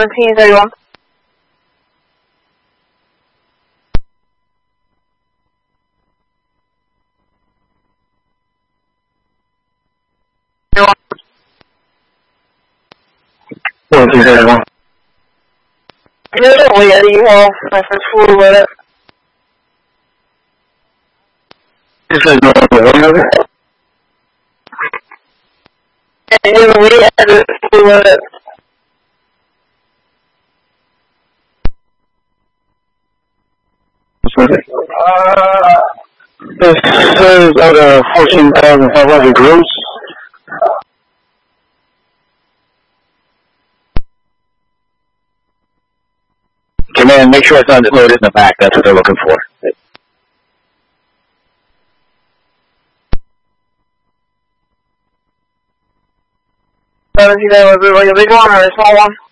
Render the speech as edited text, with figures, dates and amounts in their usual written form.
1731.我也以后还是出过的。 这是我也是出过的。 This is out of 14,500 gross. Command, make sure it's unloaded in the back. That's what they're looking for. You'll be going or a small one?